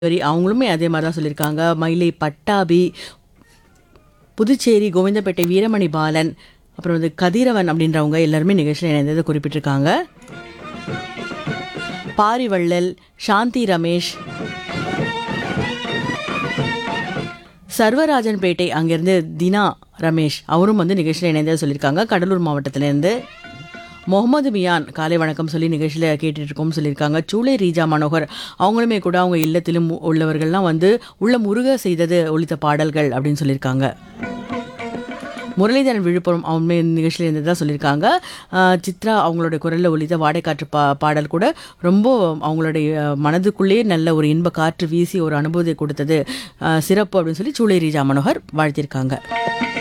அவங்களுமே அதே மாதிரி தான் சொல்லியிருக்காங்க. மயிலை பட்டாபி, புதுச்சேரி கோவிந்தப்பேட்டை வீரமணி பாலன், அப்புறம் வந்து கதிரவன் அப்படின்றவங்க எல்லாருமே நிகழ்ச்சியில் இணைந்ததை குறிப்பிட்டிருக்காங்க. பாரிவள்ளல், சாந்தி ரமேஷ், சர்வராஜன்பேட்டை அங்கேருந்து தினா ரமேஷ் அவரும் வந்து நிகழ்ச்சியில் இணைந்ததை சொல்லியிருக்காங்க. கடலூர் மாவட்டத்திலேருந்து முகமது மியான் காலை வணக்கம் சொல்லி நிகழ்ச்சியில் கேட்டுட்டு இருக்கோம்னு சொல்லியிருக்காங்க. சூளை ரீஜா மனோகர் அவங்களுமே கூட அவங்க இல்லத்திலும் உள்ளவர்கள்லாம் வந்து உள்ள முருக செய்தது ஒலித்த பாடல்கள் அப்படின்னு சொல்லியிருக்காங்க. முரளிதரன் விழுப்புரம் அவங்களுமே நிகழ்ச்சியில் இருந்ததாக சொல்லியிருக்காங்க. சித்ரா அவங்களுடைய குரலில் ஒலித்த வாடைக்காற்று பாடல் கூட ரொம்ப அவங்களுடைய மனதுக்குள்ளேயே நல்ல ஒரு இன்ப காற்று வீசி ஒரு அனுபவத்தை கொடுத்தது, சிறப்பு அப்படின்னு சொல்லி சூளை ரீஜா மனோகர் வாழ்த்தியிருக்காங்க.